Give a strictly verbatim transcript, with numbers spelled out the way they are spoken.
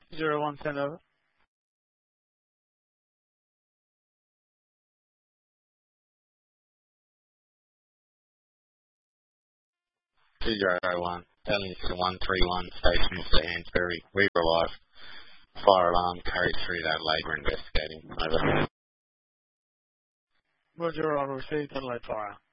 Zero one, send over. Two zero one, telling to one three one, station to Hansberry. We arrive. Fire alarm carried through that labour investigating. Over. Roger, I'll receive the lead fire.